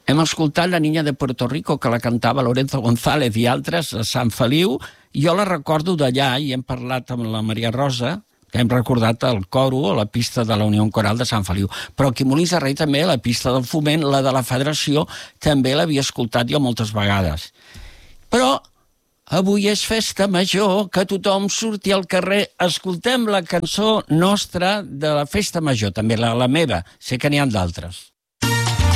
Hem escoltat La Niña de Puerto Rico, que la cantava Lorenzo González i altres a Sant Feliu. Jo la recordo d'allà i hem parlat amb la Maria Rosa, que hem recordat el coro a la pista de la Unió Coral de Sant Feliu. Però aquí a Molins de Rei també, la pista del Foment, la de la Federació, també l'havia escoltat jo moltes vegades. Però avui és festa major, que tothom surti al carrer. Escoltem la cançó nostra de la festa major, també la meva. Sé que n'hi ha d'altres.